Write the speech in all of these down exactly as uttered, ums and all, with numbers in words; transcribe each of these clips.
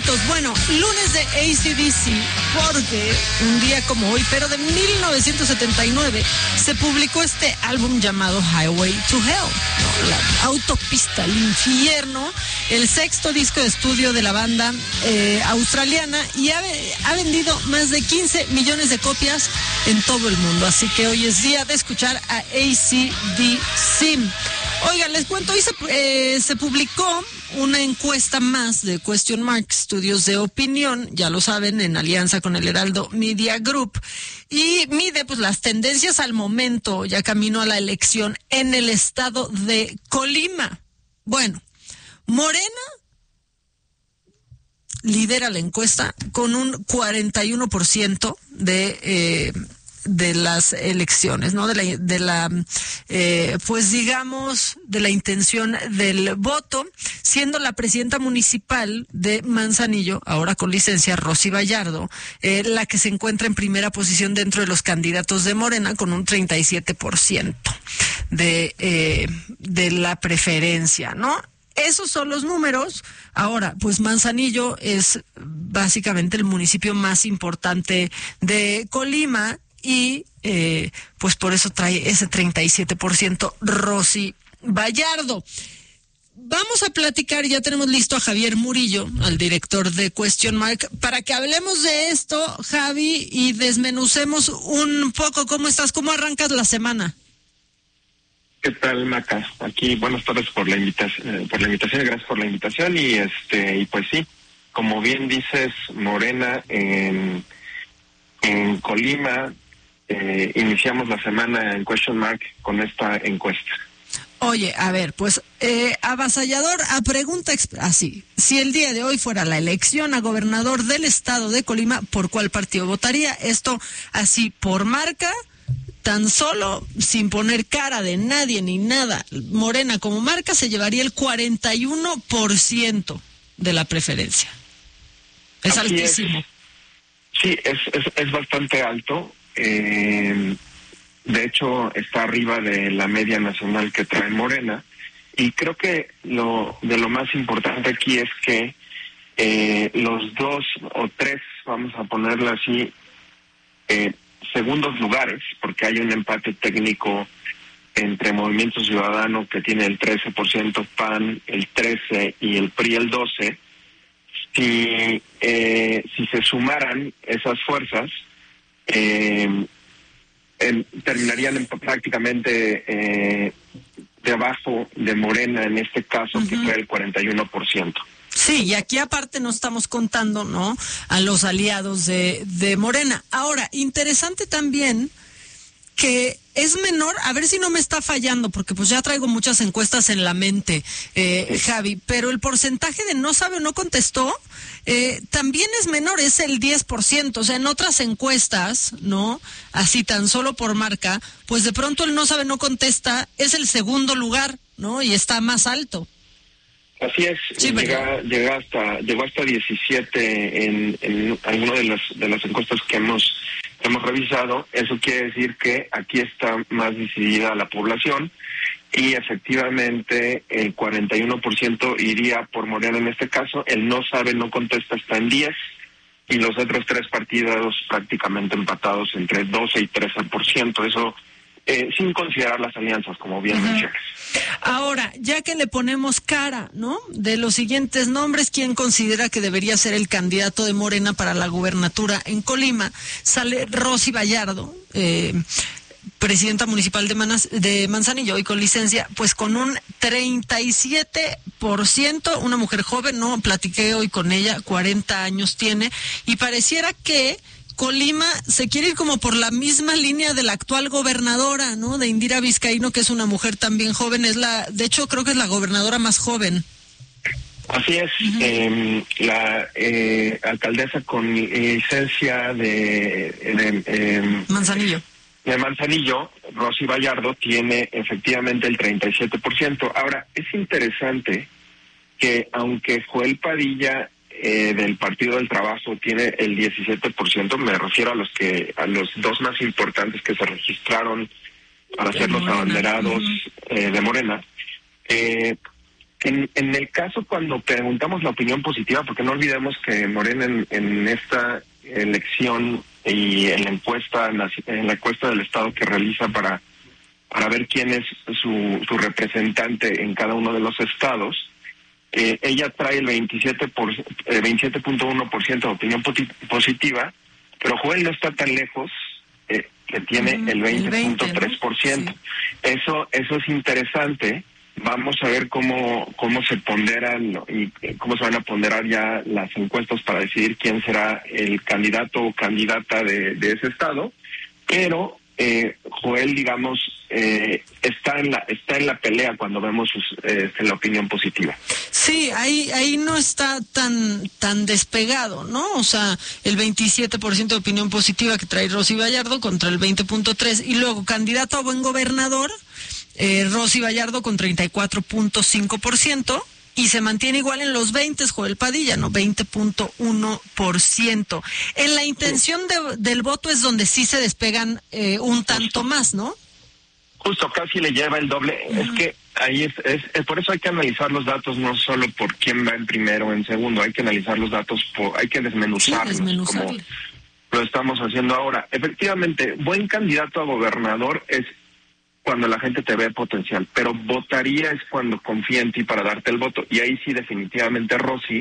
datos. Bueno, lunes de A C D C, porque un día como hoy, pero de mil novecientos setenta y nueve, se publicó este álbum llamado Highway to Hell, ¿no? La autopista al infierno, el sexto disco de estudio de la banda eh, australiana, y ha, ha vendido más de quince millones de copias en todo el mundo. Así que hoy es día de escuchar a A C D C. Oigan, les cuento, hoy se, eh, se publicó una encuesta más de Question Mark Estudios de Opinión, ya lo saben, en alianza con el Heraldo Media Group, y mide pues las tendencias al momento, ya camino a la elección en el estado de Colima. Bueno, Morena lidera la encuesta con un cuarenta y uno por ciento de eh, de las elecciones, ¿no? De la, de la eh, pues digamos, de la intención del voto, siendo la presidenta municipal de Manzanillo, ahora con licencia, Rosy Vallardo, eh, la que se encuentra en primera posición dentro de los candidatos de Morena, con un treinta y siete por ciento de, eh, de la preferencia, ¿no? Esos son los números. Ahora, pues Manzanillo es básicamente el municipio más importante de Colima, y eh, pues por eso trae ese treinta y siete por ciento Rosy Vallardo. Vamos a platicar, ya tenemos listo a Javier Murillo, al director de Question Mark, para que hablemos de esto, Javi, y desmenucemos un poco. ¿Cómo estás? ¿Cómo arrancas la semana? ¿Qué tal, Maca? Aquí, buenas tardes por la invitación, eh, por la invitación, gracias por la invitación, y este, y pues sí, como bien dices, Morena en, en Colima. Eh, iniciamos la semana en Question Mark con esta encuesta. Oye, a ver, pues eh, avasallador, a pregunta exp- así, si el día de hoy fuera la elección a gobernador del estado de Colima, ¿por cuál partido votaría? Esto así por marca, tan solo, sin poner cara de nadie ni nada. Morena como marca se llevaría el cuarenta y uno por ciento de la preferencia. Es Así altísimo. Es. Sí, es, es, es bastante alto. Eh, de hecho, está arriba de la media nacional que trae Morena, y creo que lo de lo más importante aquí es que eh, los dos o tres, vamos a ponerlo así, eh, segundos lugares, porque hay un empate técnico entre Movimiento Ciudadano, que tiene el trece por ciento, P A N el trece por ciento y el P R I el doce por ciento. Si, eh, si se sumaran esas fuerzas, Eh, eh, terminarían en, prácticamente eh, debajo de Morena en este caso, uh-huh, que fue el cuarenta y uno por ciento. Sí, y aquí aparte no estamos contando, ¿no?, a los aliados de, de Morena. Ahora, interesante también que es menor, a ver si no me está fallando, porque pues ya traigo muchas encuestas en la mente, eh, sí. Javi, pero el porcentaje de no sabe o no contestó eh, también es menor, es el diez por ciento. O sea, en otras encuestas, ¿no?, así tan solo por marca, pues de pronto el no sabe no contesta es el segundo lugar, ¿no?, y está más alto. Así es, sí, llega, llega hasta, llegó hasta diecisiete en, en alguna de las de las encuestas que hemos hemos revisado. Eso quiere decir que aquí está más decidida la población, y efectivamente el cuarenta y uno por ciento iría por Morena en este caso. El no sabe, no contesta está en diez, y los otros tres partidos prácticamente empatados entre doce y trece por ciento. Eso eh, sin considerar las alianzas, como bien uh-huh. mencionas. Ahora, ya que le ponemos cara, ¿no?, de los siguientes nombres, ¿quién considera que debería ser el candidato de Morena para la gubernatura en Colima? Sale Rosy Vallardo, eh, presidenta municipal de, Manas, de Manzanillo, hoy con licencia, pues con un treinta y siete por ciento, una mujer joven, ¿no?, platiqué hoy con ella, cuarenta años tiene, y pareciera que Colima se quiere ir como por la misma línea de la actual gobernadora, ¿no?, de Indira Vizcaíno, que es una mujer también joven, es la, de hecho creo que es la gobernadora más joven. Así es, uh-huh. eh, la eh, alcaldesa con licencia de, de eh, Manzanillo. De Manzanillo, Rosy Vallardo, tiene efectivamente el treinta y siete por ciento. Ahora, es interesante que aunque Joel Padilla Eh, del Partido del Trabajo tiene el diecisiete por ciento, me refiero a los que a los dos más importantes que se registraron para ser los abanderados uh-huh. eh, de Morena, eh, En, en el caso cuando preguntamos la opinión positiva, porque no olvidemos que Morena en, en esta elección y en la encuesta en la encuesta del Estado que realiza para para ver quién es su, su representante en cada uno de los estados, eh, ella trae el veintisiete por, eh, veintisiete punto uno por ciento de opinión positiva, pero Joel no está tan lejos, eh, que tiene mm, el veinte punto tres por ciento. ¿No? Sí. Eso, eso es interesante. Vamos a ver cómo cómo se ponderan y cómo se van a ponderar ya las encuestas para decidir quién será el candidato o candidata de, de ese estado, pero eh, Joel, digamos, eh, está en la está en la pelea cuando vemos sus, eh, la opinión positiva. Sí, ahí ahí no está tan tan despegado, ¿no? O sea, el veintisiete por ciento de opinión positiva que trae Rosy Gallardo contra el veinte punto tres, y luego candidato a buen gobernador, Eh, Rosy Gallardo con treinta y cuatro punto cinco por ciento, y se mantiene igual en los veinte, Joel Padilla, ¿no? veinte punto uno por ciento. En la intención de, del voto es donde sí se despegan eh, un tanto Justo. más, ¿no? Justo, casi le lleva el doble. Uh-huh. Es que ahí es, es, es, por eso hay que analizar los datos no solo por quién va en primero o en segundo, hay que analizar los datos, por, hay que desmenuzarlos, sí, desmenuzarlos, como lo estamos haciendo ahora. Efectivamente, buen candidato a gobernador es cuando la gente te ve potencial, pero votaría es cuando confía en ti para darte el voto, y ahí sí definitivamente Rosy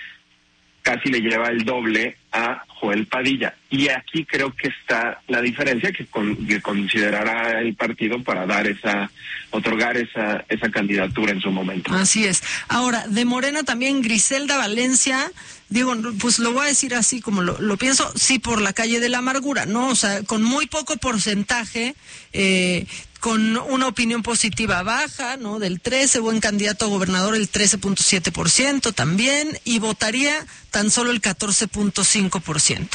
casi le lleva el doble a Joel Padilla, y aquí creo que está la diferencia que, con, que considerará el partido para dar esa, otorgar esa, esa candidatura en su momento. Así es. Ahora, de Morena también Griselda Valencia, digo, pues lo voy a decir así como lo, lo pienso, sí, por la calle de la amargura, ¿no? O sea, con muy poco porcentaje, eh, con una opinión positiva baja, ¿no? Del trece, buen candidato a gobernador el trece punto siete por ciento también, y votaría tan solo el catorce punto cinco por ciento.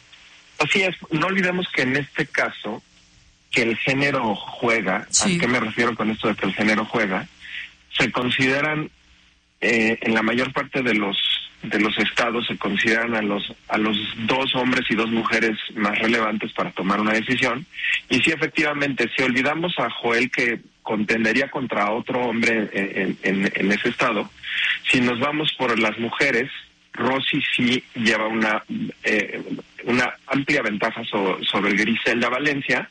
Así es, no olvidemos que en este caso, que el género juega, sí. ¿A qué me refiero con esto de que el género juega? Se consideran, eh, en la mayor parte de los de los estados se consideran a los a los dos hombres y dos mujeres más relevantes para tomar una decisión, y sí, efectivamente, si olvidamos a Joel, que contendería contra otro hombre en, en, en ese estado, si nos vamos por las mujeres, Rosy sí lleva una eh, una amplia ventaja so, sobre Griselda Valencia,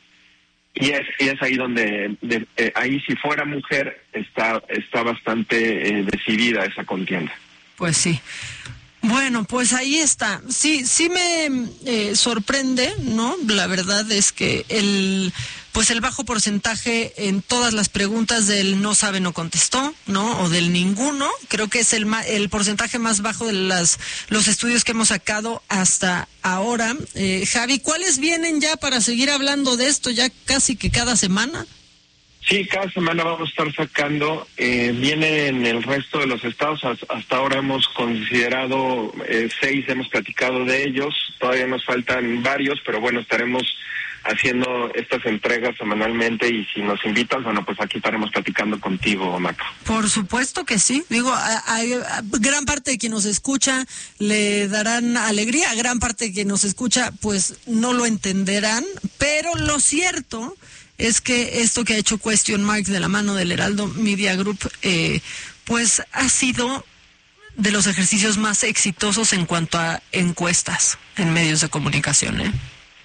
y es, y es ahí donde de, eh, ahí si fuera mujer está está bastante eh, decidida esa contienda. Pues sí. Bueno, pues ahí está. Sí, sí me eh, sorprende, ¿no? La verdad es que el, pues el bajo porcentaje en todas las preguntas del no sabe, no contestó, ¿no? O del ninguno, creo que es el ma- el porcentaje más bajo de las los estudios que hemos sacado hasta ahora. Eh, Javi, ¿cuáles vienen ya para seguir hablando de esto ya casi que cada semana? Sí, cada semana vamos a estar sacando, eh, viene en el resto de los estados, hasta ahora hemos considerado eh, seis, hemos platicado de ellos, todavía nos faltan varios, pero bueno, estaremos haciendo estas entregas semanalmente, y si nos invitan, bueno, pues aquí estaremos platicando contigo, Maca. Por supuesto que sí, digo, a, a, a gran parte de quien nos escucha le darán alegría, a gran parte de quien nos escucha pues no lo entenderán, pero lo cierto es que esto que ha hecho Question Mark de la mano del Heraldo Media Group, eh, pues ha sido de los ejercicios más exitosos en cuanto a encuestas en medios de comunicación, ¿eh?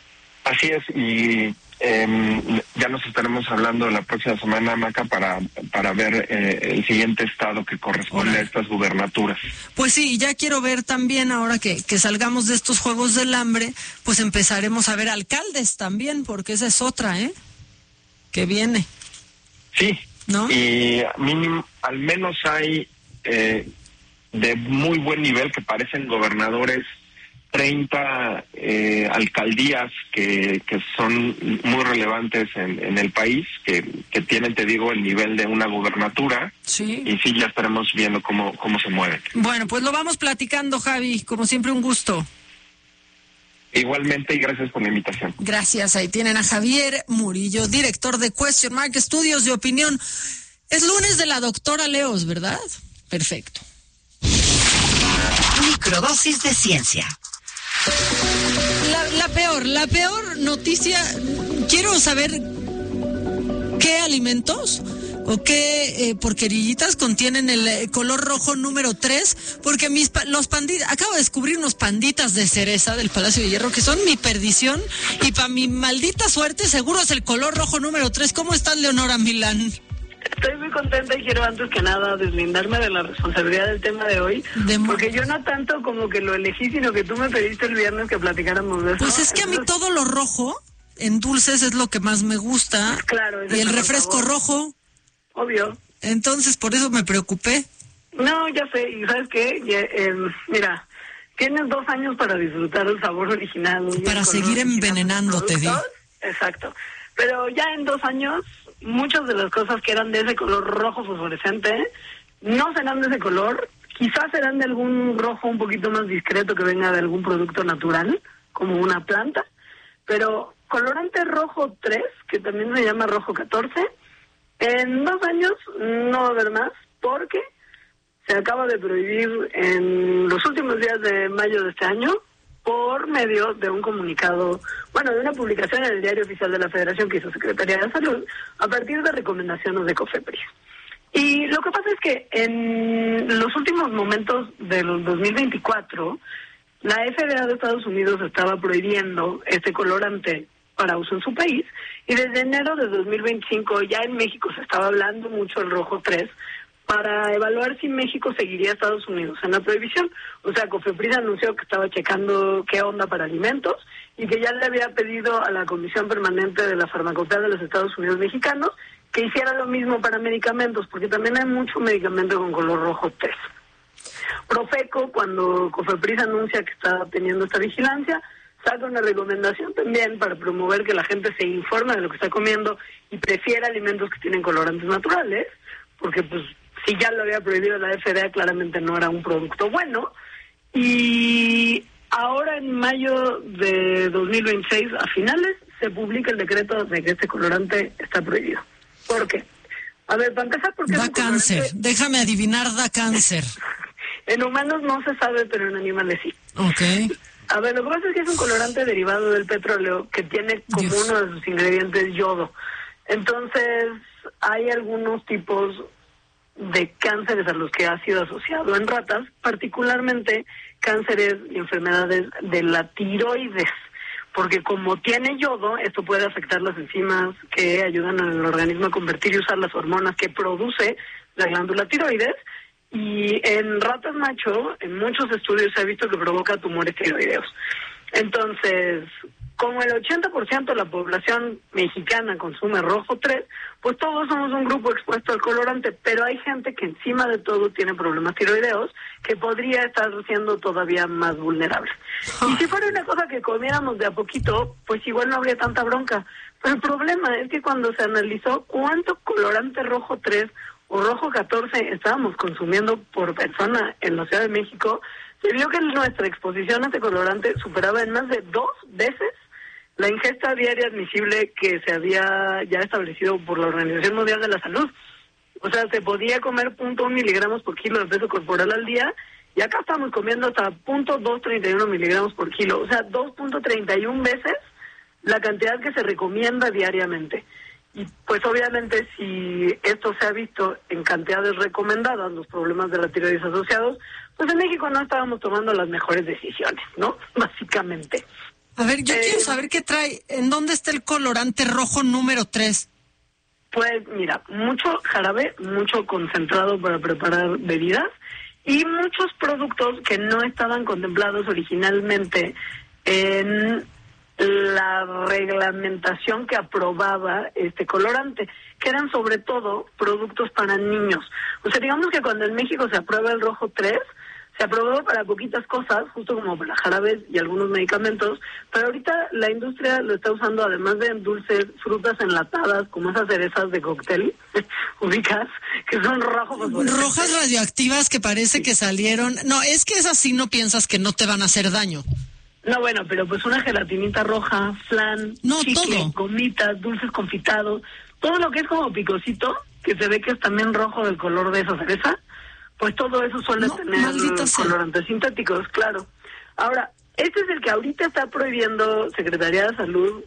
Así es, y eh, ya nos estaremos hablando la próxima semana, Maca, para para ver eh, el siguiente estado que corresponde Hola. a estas gubernaturas. Pues sí, ya quiero ver también, ahora que, que salgamos de estos Juegos del Hambre, pues empezaremos a ver alcaldes también, porque esa es otra, ¿eh? Que viene. Sí, ¿no? Y mínimo, al menos hay eh, de muy buen nivel que parecen gobernadores, treinta eh, alcaldías que, que son muy relevantes en, en el país, que, que tienen, te digo, el nivel de una gubernatura. Sí. Y sí, ya estaremos viendo cómo, cómo se mueven. Bueno, pues lo vamos platicando, Javi. Como siempre, un gusto. Igualmente, y gracias por la invitación. Gracias. Ahí tienen a Javier Murillo, director de Question Mark Estudios de Opinión. Es lunes de la doctora Leos, ¿verdad? Perfecto. Microdosis de ciencia. La, la peor, la peor noticia. Quiero saber qué alimentos o qué eh, porquerillitas contienen el eh, color rojo número tres, porque mis pa- los panditas, acabo de descubrir unos panditas de cereza del Palacio de Hierro que son mi perdición y para mi maldita suerte seguro es el color rojo número tres. ¿Cómo estás, Leonora Milán? Estoy muy contenta y quiero antes que nada deslindarme de la responsabilidad del tema de hoy, De mo- porque yo no tanto como que lo elegí, sino que tú me pediste el viernes que platicáramos de eso. Pues es que a mí Entonces, todo lo rojo en dulces es lo que más me gusta. Claro, es y el el mejor refresco sabor. rojo, obvio. entonces por eso me preocupé. No, ya sé, y ¿sabes qué? Ya, eh, mira, tienes dos años para disfrutar el sabor original. y el Para color seguir original de los envenenándote, di. productos. Exacto. Pero ya en dos años, muchas de las cosas que eran de ese color rojo fosforescente no serán de ese color. Quizás serán de algún rojo un poquito más discreto que venga de algún producto natural, como una planta. Pero colorante rojo tres, que también se llama rojo catorce, en dos años no va a haber más, porque se acaba de prohibir en los últimos días de mayo de este año por medio de un comunicado, bueno, de una publicación en el Diario Oficial de la Federación que hizo Secretaría de Salud a partir de recomendaciones de COFEPRIS. Y lo que pasa es que en los últimos momentos del dos mil veinticuatro, la F D A de Estados Unidos estaba prohibiendo este colorante para uso en su país, y desde enero de dos mil veinticinco ya en México se estaba hablando mucho del rojo tres, para evaluar si México seguiría a Estados Unidos en la prohibición. O sea, COFEPRIS anunció que estaba checando qué onda para alimentos y que ya le había pedido a la Comisión Permanente de la Farmacopea de los Estados Unidos Mexicanos que hiciera lo mismo para medicamentos, porque también hay mucho medicamento con color rojo tres. Profeco, cuando COFEPRIS anuncia que está teniendo esta vigilancia, saca una recomendación también para promover que la gente se informe de lo que está comiendo y prefiera alimentos que tienen colorantes naturales, porque pues si ya lo había prohibido la F D A, claramente no era un producto bueno. Y ahora en mayo de dos mil veintiséis, a finales, se publica el decreto de que este colorante está prohibido. ¿Por qué? A ver, para empezar, porque Da cáncer, déjame adivinar, da cáncer. en humanos no se sabe, pero en animales sí. Ok. A ver, lo que pasa es que es un colorante derivado del petróleo que tiene como Dios. uno de sus ingredientes yodo. Entonces, hay algunos tipos de cánceres a los que ha sido asociado en ratas, particularmente cánceres y enfermedades de la tiroides, porque como tiene yodo, esto puede afectar las enzimas que ayudan al organismo a convertir y usar las hormonas que produce la glándula tiroides, y en ratas macho, en muchos estudios se ha visto que provoca tumores tiroideos. Entonces, como el ochenta por ciento de la población mexicana consume rojo tres, pues todos somos un grupo expuesto al colorante, pero hay gente que encima de todo tiene problemas tiroideos que podría estar siendo todavía más vulnerable. Y si fuera una cosa que comiéramos de a poquito, pues igual no habría tanta bronca. Pero el problema es que cuando se analizó cuánto colorante rojo tres o rojo catorce estábamos consumiendo por persona en la Ciudad de México, se vio que nuestra exposición a este colorante superaba en más de dos veces la ingesta diaria admisible que se había ya establecido por la Organización Mundial de la Salud. O sea, se podía comer cero punto uno miligramos por kilo de peso corporal al día, y acá estamos comiendo hasta cero punto doscientos treinta y uno miligramos por kilo. O sea, dos punto treinta y uno veces la cantidad que se recomienda diariamente. Y pues obviamente si esto se ha visto en cantidades recomendadas, los problemas de la tiroides asociados, pues en México no estábamos tomando las mejores decisiones, ¿no? Básicamente. A ver, yo Eh, quiero saber qué trae, ¿en dónde está el colorante rojo número tres? Pues mira, mucho jarabe, mucho concentrado para preparar bebidas y muchos productos que no estaban contemplados originalmente en la reglamentación que aprobaba este colorante, que eran sobre todo productos para niños. O sea, digamos que cuando en México se aprueba el rojo tres, se aprobó para poquitas cosas, justo como para jarabes y algunos medicamentos, pero ahorita la industria lo está usando además de en dulces, frutas enlatadas, como esas cerezas de cóctel, ubicas, que son rojos. Rojas radioactivas que parece que salieron. No, es que esas sí no piensas que no te van a hacer daño. No, bueno, pero pues una gelatinita roja, flan, No, chicle, todo. gomitas, dulces confitados, todo lo que es como picosito, que se ve que es también rojo del color de esa cereza, pues todo eso suele No, tener maldita sea. colorantes sintéticos, claro. Ahora, este es el que ahorita está prohibiendo Secretaría de Salud,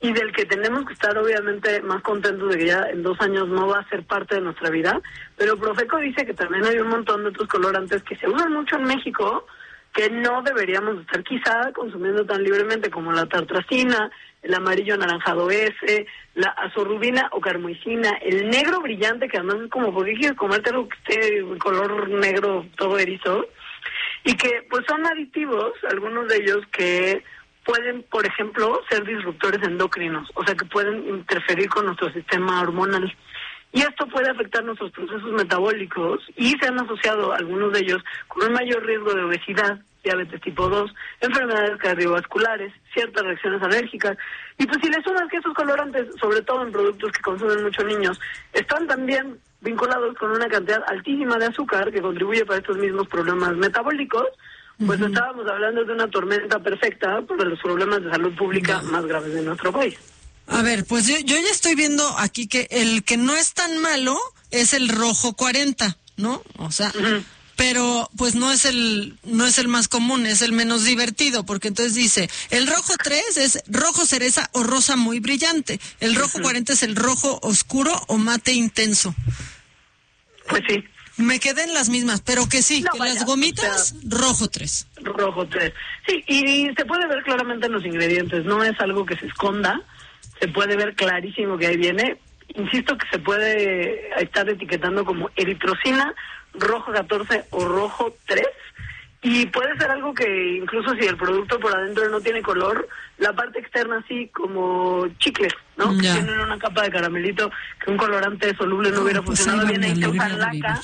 y del que tenemos que estar obviamente más contentos de que ya en dos años no va a ser parte de nuestra vida, pero Profeco dice que también hay un montón de otros colorantes que se usan mucho en México, que no deberíamos estar quizá consumiendo tan libremente, como la tartrazina, el amarillo anaranjado S, la azorrubina o carmoicina, el negro brillante, que además es como, ¿por qué quieres comerte algo que esté en color negro todo erizo? Y que pues son aditivos, algunos de ellos que pueden, por ejemplo, ser disruptores endocrinos, o sea que pueden interferir con nuestro sistema hormonal. Y esto puede afectar nuestros procesos metabólicos y se han asociado algunos de ellos con un mayor riesgo de obesidad, diabetes tipo dos, enfermedades cardiovasculares, ciertas reacciones alérgicas. Y pues si le sumas que esos colorantes, sobre todo en productos que consumen muchos niños, están también vinculados con una cantidad altísima de azúcar que contribuye para estos mismos problemas metabólicos, pues uh-huh. estábamos hablando de una tormenta perfecta para los problemas de salud pública uh-huh. más graves de nuestro país. A ver, pues yo, yo ya estoy viendo aquí que el que no es tan malo es el rojo cuarenta, ¿no? O sea, uh-huh. pero pues no es el no es el más común, es el menos divertido, porque entonces dice, el rojo tres es rojo cereza o rosa muy brillante, el rojo uh-huh. cuarenta es el rojo oscuro o mate intenso. Pues sí. Me quedé en las mismas, pero que sí, no, que vaya, las gomitas, o sea, rojo tres. Rojo tres. Sí, y se puede ver claramente en los ingredientes, no es algo que se esconda, se puede ver clarísimo que ahí viene. Insisto que se puede estar etiquetando como eritrocina, rojo catorce o rojo tres, y puede ser algo que incluso si el producto por adentro no tiene color, la parte externa sí, como chicles, ¿no? Ya. Que tienen una capa de caramelito, que un colorante soluble no, no hubiera pues funcionado bien, ahí se usan laca.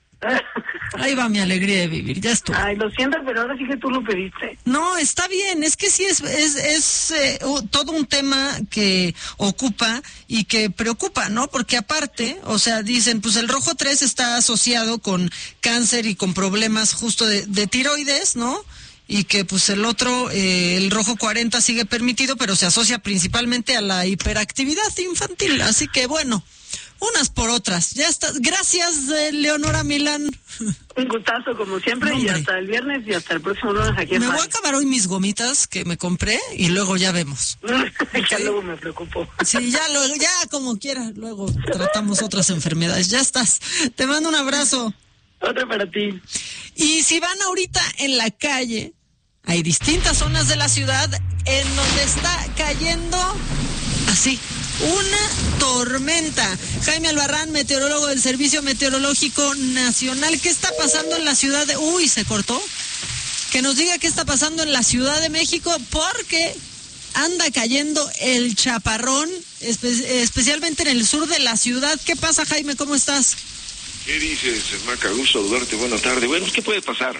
Ahí va mi alegría de vivir, ya estoy. Ay, lo siento, pero ahora sí que tú lo pediste. No, está bien, es que sí es es, es eh, uh, todo un tema que ocupa y que preocupa, ¿no? Porque aparte, o sea, dicen, pues el rojo tres está asociado con cáncer y con problemas justo de, de tiroides, ¿no? Y que pues el otro, eh, el rojo cuarenta sigue permitido, pero se asocia principalmente a la hiperactividad infantil, así que bueno, unas por otras. Ya está. Gracias, eh, Leonora Milán. Un gustazo, como siempre, no, y hasta el viernes y hasta el próximo lunes aquí en Me Mar. voy a acabar hoy mis gomitas que me compré y luego ya vemos. Ya ¿sí? Luego me preocupo. Sí, ya, luego, ya como quiera, luego tratamos otras enfermedades. Ya estás. Te mando un abrazo. Otro para ti. Y si van ahorita en la calle, hay distintas zonas de la ciudad en donde está cayendo así una tormenta. Jaime Albarrán, meteorólogo del Servicio Meteorológico Nacional. ¿Qué está pasando en la ciudad de... Uy, se cortó. Que nos diga qué está pasando en la Ciudad de México, porque anda cayendo el chaparrón, espe- especialmente en el sur de la ciudad. ¿Qué pasa, Jaime? ¿Cómo estás? ¿Qué dices, Maca? Gusto saludarte. Buenas tardes. Bueno, ¿qué puede pasar?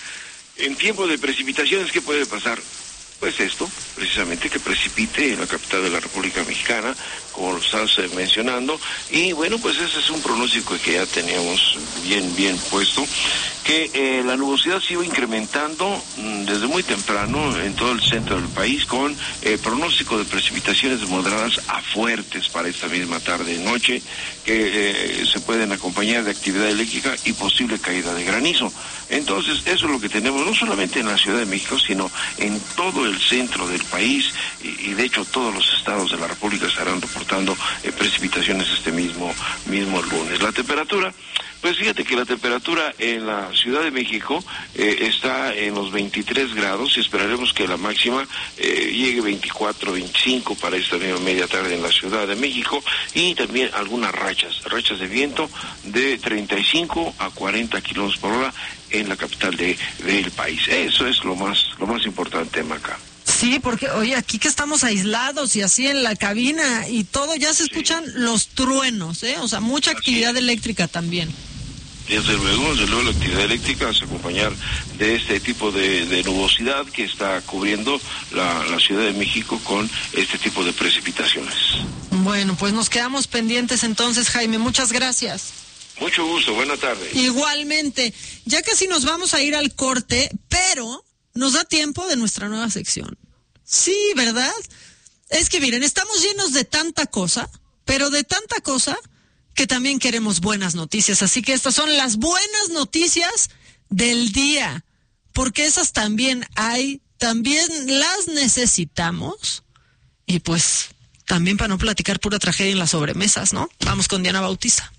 En tiempo de precipitaciones, ¿qué puede pasar? Pues esto, precisamente, que precipite en la capital de la República Mexicana, como lo estás eh, mencionando, y bueno, pues ese es un pronóstico que ya teníamos bien, bien puesto, que eh, la nubosidad se iba incrementando mmm, desde muy temprano en todo el centro del país, con eh, pronóstico de precipitaciones moderadas a fuertes para esta misma tarde y noche, que eh, se pueden acompañar de actividad eléctrica y posible caída de granizo. Entonces, eso es lo que tenemos, no solamente en la Ciudad de México, sino en todo el centro del país, y, y de hecho todos los estados de la República estarán reportando eh, precipitaciones este mismo, mismo lunes. La temperatura, pues fíjate que la temperatura en la Ciudad de México eh, está en los veintitrés grados y esperaremos que la máxima eh, llegue veinticuatro, veinticinco para esta misma media tarde en la Ciudad de México, y también algunas rachas, rachas de viento de treinta y cinco a cuarenta kilómetros por hora en la capital de del país. Eso es lo más lo más importante, Maca. Sí, porque oye, aquí que estamos aislados y así en la cabina y todo, ya se escuchan sí. los truenos, ¿eh? O sea, mucha así actividad es. eléctrica también. Desde luego, desde luego la actividad eléctrica se acompañar de este tipo de, de nubosidad que está cubriendo la, la Ciudad de México con este tipo de precipitaciones. Bueno, pues nos quedamos pendientes entonces, Jaime. Muchas gracias. Mucho gusto, buena tarde. Igualmente, ya casi nos vamos a ir al corte, pero nos da tiempo de nuestra nueva sección. Sí, ¿verdad? Es que miren, estamos llenos de tanta cosa, pero de tanta cosa que también queremos buenas noticias. Así que estas son las buenas noticias del día, porque esas también hay, también las necesitamos, y pues también para no platicar pura tragedia en las sobremesas, ¿no? Vamos con Diana Bautista.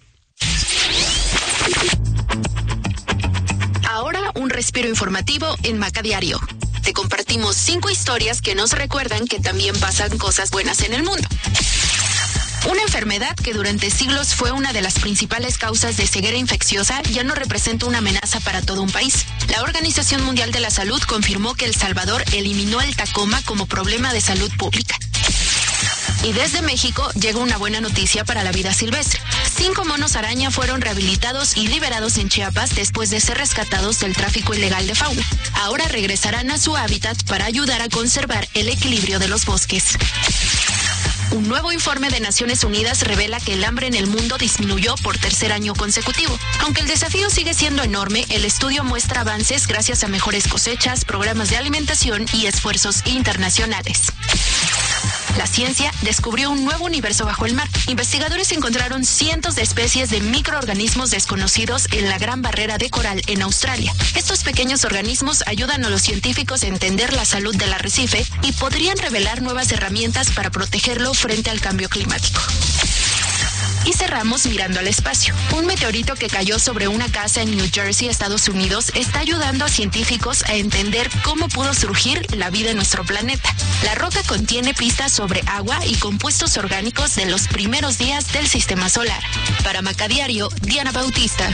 Ahora un respiro informativo en Maca Diario. Te compartimos cinco historias que nos recuerdan que también pasan cosas buenas en el mundo. Una enfermedad que durante siglos fue una de las principales causas de ceguera infecciosa ya no representa una amenaza para todo un país. La Organización Mundial de la Salud confirmó que El Salvador eliminó el tacoma como problema de salud pública. Y desde México llega una buena noticia para la vida silvestre. Cinco monos araña fueron rehabilitados y liberados en Chiapas después de ser rescatados del tráfico ilegal de fauna. Ahora regresarán a su hábitat para ayudar a conservar el equilibrio de los bosques. Un nuevo informe de Naciones Unidas revela que el hambre en el mundo disminuyó por tercer año consecutivo. Aunque el desafío sigue siendo enorme, el estudio muestra avances gracias a mejores cosechas, programas de alimentación y esfuerzos internacionales. La ciencia descubrió un nuevo universo bajo el mar. Investigadores encontraron cientos de especies de microorganismos desconocidos en la Gran Barrera de Coral en Australia. Estos pequeños organismos ayudan a los científicos a entender la salud del arrecife y podrían revelar nuevas herramientas para protegerlo frente al cambio climático. Y cerramos mirando al espacio. Un meteorito que cayó sobre una casa en New Jersey, Estados Unidos, está ayudando a científicos a entender cómo pudo surgir la vida en nuestro planeta. La roca contiene pistas sobre agua y compuestos orgánicos de los primeros días del sistema solar. Para Maca Diario, Diana Bautista.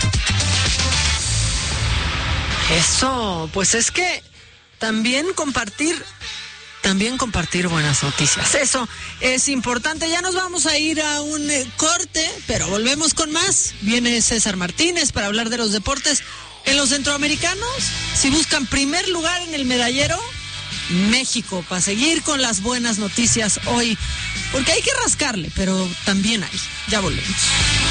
Eso, pues es que también compartir... También compartir buenas noticias. Eso es importante. Ya nos vamos a ir a un eh, corte, pero volvemos con más. Viene César Martínez para hablar de los deportes. En los centroamericanos, si buscan primer lugar en el medallero, México, para seguir con las buenas noticias hoy. Porque hay que rascarle, pero también hay. Ya volvemos.